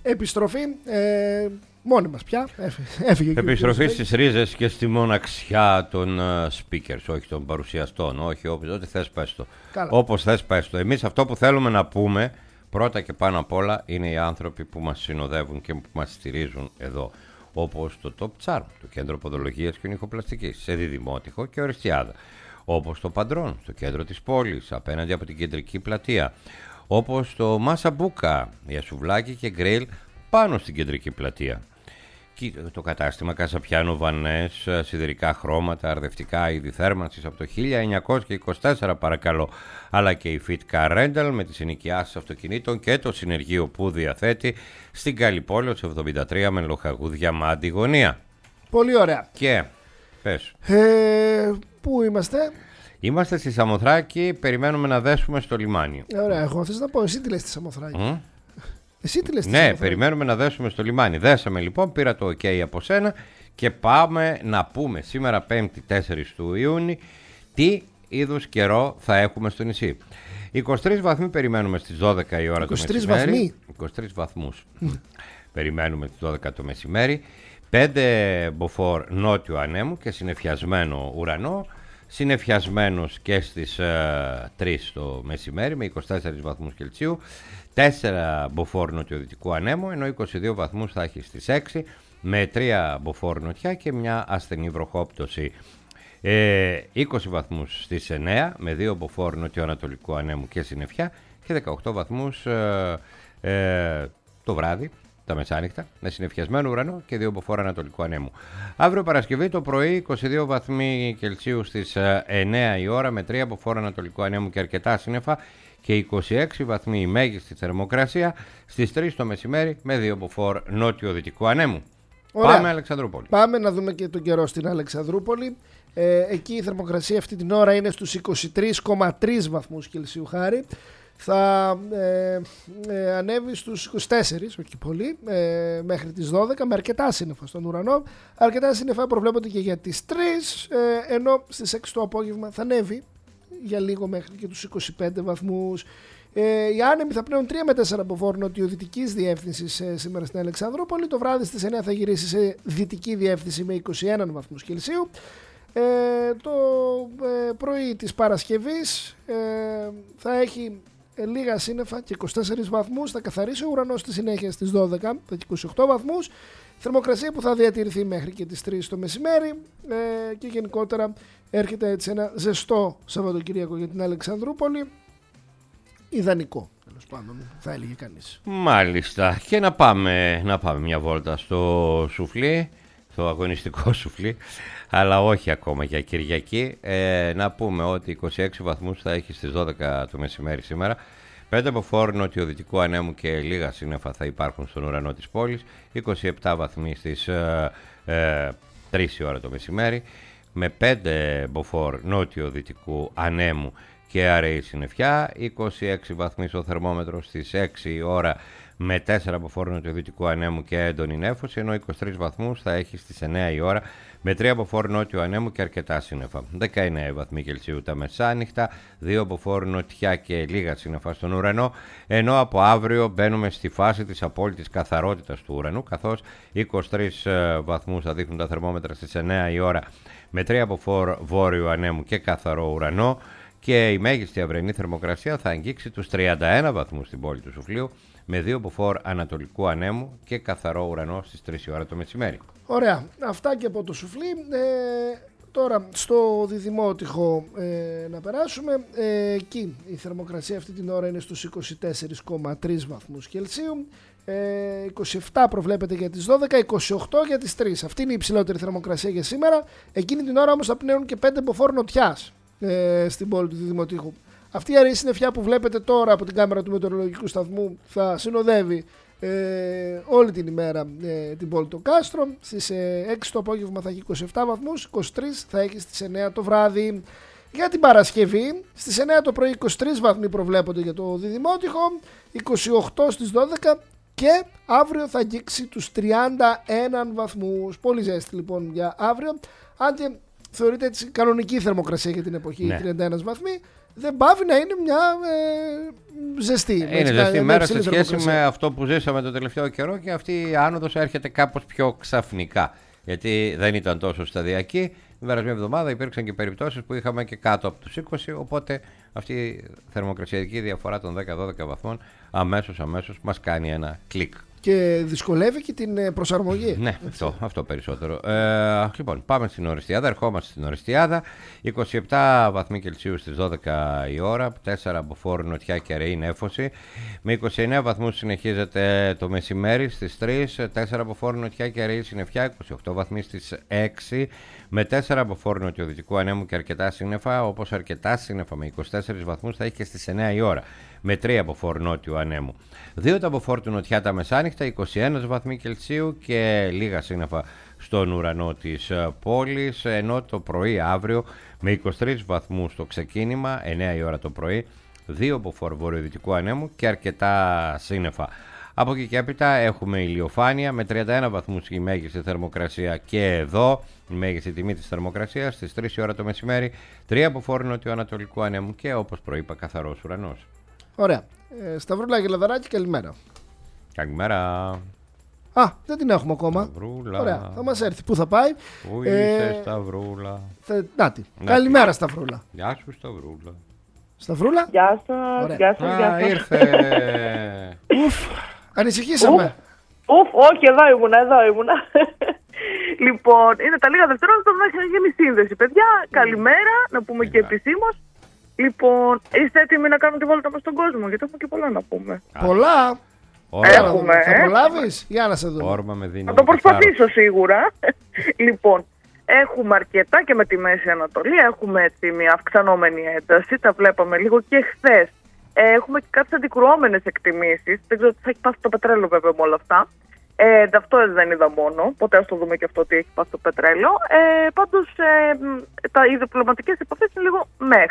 επιστροφή. Μόνοι μας πια. Έφυγε. Επιστροφή στις ρίζες και στη μοναξιά των speakers, όχι των παρουσιαστών. Όχι, ό,τι θες πες το. Όπως θες πες το. Εμείς αυτό που θέλουμε να πούμε πρώτα και πάνω απ' όλα είναι οι άνθρωποι που μας συνοδεύουν και που μας στηρίζουν εδώ. Όπως το Top Charm, το Κέντρο Ποδολογίας και Νυχοπλαστικής, σε Διδημότυχο και Οριστιάδα. Όπως το Παντρόν, στο κέντρο της πόλης, απέναντι από την κεντρική πλατεία. Όπως το Μάσα Μπούκα, για σουβλάκι και γκριλ πάνω στην κεντρική πλατεία. Και το κατάστημα Κασαπιάνο Βανές, σιδερικά χρώματα, αρδευτικά είδη θέρμανσης από το 1924 παρακαλώ. Αλλά και η Fit Car Rental με τις ενοικιάσεις αυτοκινήτων και το συνεργείο που διαθέτει στην Καλλιπόλαιο 73 με Λοχαγού Διαμάντη γωνία. Πολύ ωραία. Και πες. Πού είμαστε? Είμαστε στη Σαμοθράκη, περιμένουμε να δέσουμε στο λιμάνι. Ωραία, εγώ θες να πω, εσύ τι λες στη Σαμοθράκη? Εσύ τι λες? Ναι, περιμένουμε να δέσουμε στο λιμάνι. Δέσαμε λοιπόν, πήρα το OK από σένα και πάμε να πούμε σήμερα 5η 4 του Ιούνιου τι είδους καιρό θα έχουμε στο νησί. 23 βαθμοί περιμένουμε στις 12 η ώρα το μεσημέρι. 23 βαθμούς περιμένουμε στις 12 το μεσημέρι. 5 μποφόρ νότιο ανέμου και συννεφιασμένο ουρανό. Συννεφιασμένος και στις 3 το μεσημέρι με 24 βαθμούς Κελσίου. 4 μποφόρ νοτιοδυτικού ανέμου, ενώ 22 βαθμούς θα έχει στις 6 με 3 μποφόρ νοτιά και μια ασθενή βροχόπτωση. 20 βαθμούς στις 9 με 2 μποφόρ νοτιοανατολικού ανέμου και συννεφιά και 18 βαθμούς το βράδυ, τα μεσάνυχτα, με συννεφιασμένο ουρανό και 2 μποφόρ ανατολικού ανέμου. Αύριο Παρασκευή το πρωί 22 βαθμοί Κελσίου στις 9 η ώρα με 3 μποφόρ ανατολικού ανέμου και αρκετά σύννεφα και 26 βαθμοί η μέγιστη θερμοκρασία στις 3 το μεσημέρι με 2 μποφόρ νότιο-δυτικού ανέμου. Ωραία. Πάμε Αλεξανδρούπολη. Πάμε να δούμε και τον καιρό στην Αλεξανδρούπολη. Εκεί η θερμοκρασία αυτή την ώρα είναι στους 23,3 βαθμούς Κελσίου χάρη. Θα ανέβει στους 24, όχι πολύ, μέχρι τις 12 με αρκετά σύννεφα στον ουρανό. Αρκετά σύννεφα προβλέπονται και για τις 3, ενώ στις 6 το απόγευμα θα ανέβει για λίγο μέχρι και τους 25 βαθμούς. Οι άνεμοι θα πνέουν 3 με 4 μποφόρ νοτιοδυτικής διεύθυνσης σήμερα στην Αλεξανδρούπολη. Το βράδυ στις 9 θα γυρίσει σε δυτική διεύθυνση με 21 βαθμούς Κελσίου. Το πρωί της Παρασκευής θα έχει λίγα σύννεφα και 24 βαθμούς. Θα καθαρίσει ο ουρανός στη συνέχεια στις 12, θα έχει 28 βαθμούς. Θερμοκρασία που θα διατηρηθεί μέχρι και τις 3 το μεσημέρι και γενικότερα έρχεται έτσι ένα ζεστό Σαββατοκύριακο για την Αλεξανδρούπολη. Ιδανικό, τέλος πάντων, θα έλεγε κανείς. Μάλιστα. Και να πάμε μια βόλτα στο σουφλί, στο αγωνιστικό σουφλί, αλλά όχι ακόμα για Κυριακή. Να πούμε ότι 26 βαθμούς θα έχει στις 12 το μεσημέρι σήμερα. 5 μποφόρ νοτιοδυτικού ανέμου και λίγα σύννεφα θα υπάρχουν στον ουρανό της πόλης. 27 βαθμοί στις 3 η ώρα το μεσημέρι. Με 5 μποφόρ νότιο-δυτικού ανέμου και αραιή συννεφιά, 26 βαθμοί στο θερμόμετρο στις 6 η ώρα με 4 μποφόρ νοτιοδυτικού ανέμου και έντονη νέφωση, ενώ 23 βαθμούς θα έχει στις 9 η ώρα με 3 μποφόρ νότιο ανέμου και αρκετά σύννεφα. 19 βαθμοί Κελσίου τα μεσάνυχτα, 2 μποφόρ νοτιά και λίγα σύννεφα στον ουρανό, ενώ από αύριο μπαίνουμε στη φάση της απόλυτης καθαρότητας του ουρανού, καθώς 23 βαθμούς θα δείχνουν τα θερμόμετρα στις 9 η ώρα με 3 μποφόρ βόρειο ανέμου και καθαρό ουρανό, και η μέγιστη αυριανή θερμοκρασία θα αγγίξει τους 31 βαθμούς στην πόλη του Σουφλίου με 2 μποφόρ ανατολικού ανέμου και καθαρό ουρανό στις 3 η ώρα το μεσημέρι. Ωραία, αυτά και από το Σουφλί. Τώρα στο Διδημότυχο να περάσουμε. Εκεί η θερμοκρασία αυτή την ώρα είναι στους 24,3 βαθμούς Κελσίου. 27 προβλέπεται για τις 12, 28 για τις 3. Αυτή είναι η υψηλότερη θερμοκρασία για σήμερα. Εκείνη την ώρα όμως θα πνέουν και 5 μποφόρ νοτιάς στην πόλη του Διδημοτήχου. Αυτή η αραιή συννεφιά που βλέπετε τώρα από την κάμερα του μετεωρολογικού σταθμού θα συνοδεύει όλη την ημέρα την πόλη του Κάστρο. Στις 6 το απόγευμα θα έχει 27 βαθμούς, 23 θα έχει στις 9 το βράδυ. Για την Παρασκευή στις 9 το πρωί 23 βαθμοί προβλέπονται για το Διδημότυχο, 28 στις 12 και αύριο θα αγγίξει τους 31 βαθμούς. Πολύ ζέστη λοιπόν για αύριο, αν και θεωρείται έτσι κανονική θερμοκρασία για την εποχή, ναι. 31 βαθμοί. δεν πάβει να είναι μια ζεστή. Είναι ζεστή μέρα σε σχέση με αυτό που ζήσαμε το τελευταίο καιρό και αυτή η άνοδος έρχεται κάπως πιο ξαφνικά. Γιατί δεν ήταν τόσο σταδιακή. Την περασμένη εβδομάδα υπήρξαν και περιπτώσεις που είχαμε και κάτω από τους 20, οπότε αυτή η θερμοκρασιακή διαφορά των 10-12 βαθμών αμέσως μας κάνει ένα κλικ. Και δυσκολεύει και την προσαρμογή. Ναι, αυτό περισσότερο. Λοιπόν, πάμε στην Οριστιάδα. Ερχόμαστε στην Οριστιάδα. 27 βαθμοί Κελσίου στις 12 η ώρα. 4 από φόρ, νοτιά και αραιή νέφωση. Με 29 βαθμούς συνεχίζεται το μεσημέρι στις 3. 4 από φόρ, νοτιά και αραιή συννεφιά. 28 βαθμοί στις 6. Με 4 από φόρ νοτιοδυτικού ανέμου και αρκετά σύννεφα. Όπως αρκετά σύννεφα με 24 βαθμούς θα έχει και στις 9 η ώρα. Με 3 από φόρ νότιου ανέμου. 2 τα από φόρ του νοτιά τα μεσάνυχτα, 21 βαθμοί Κελσίου και λίγα σύννεφα στον ουρανό της πόλης, ενώ το πρωί αύριο με 23 βαθμούς το ξεκίνημα, 9 η ώρα το πρωί, 2 από φόρ βορειοδυτικού ανέμου και αρκετά σύννεφα. Από εκεί και έπειτα έχουμε ηλιοφάνεια με 31 βαθμούς η μέγιστη θερμοκρασία και εδώ η μέγιστη τιμή της θερμοκρασίας στις 3 η ώρα το μεσημέρι, 3 από φόρ νοτιοανατολικού ανέμου και όπως προείπα καθαρός ουρανός. Ωραία. Σταυρούλα Γελαδαράκη, καλημέρα. Καλημέρα. Α, δεν την έχουμε ακόμα. Σταυρούλα. Ωραία, θα μας έρθει. Πού θα πάει? Πού είσαι, Σταυρούλα? Νάτι. Καλημέρα, Σταυρούλα. Γεια σου, Σταυρούλα. Σταυρούλα. Γεια σας. Γεια σας. Ήρθε. Ουφ, ανησυχήσαμε. Ουφ, όχι, εδώ ήμουνα. Λοιπόν, είναι τα λίγα δευτερόλεπτα που θα γίνει σύνδεση. Παιδιά, καλημέρα, να πούμε και επισήμως. Λοιπόν, είστε έτοιμοι να κάνουμε τη βόλτα μας στον κόσμο? Γιατί έχουμε και πολλά να πούμε. Πολλά. Έχουμε. Θα προλάβεις? Για να σε δούμε. Θα το προσπαθήσω σίγουρα. Λοιπόν, έχουμε αρκετά και με τη Μέση Ανατολή. Έχουμε έτσι μια αυξανόμενη ένταση. Τα βλέπαμε λίγο και χθες. Έχουμε και κάποιες αντικρουόμενες εκτιμήσεις. Δεν ξέρω τι θα έχει πάθει το πετρέλαιο βέβαια με όλα αυτά. Αυτό δεν είδα μόνο, οπότε ας το δούμε και αυτό τι έχει πάθει το πετρέλαιο. Πάντως οι διπλωματικές επαφές είναι λίγο μεχ.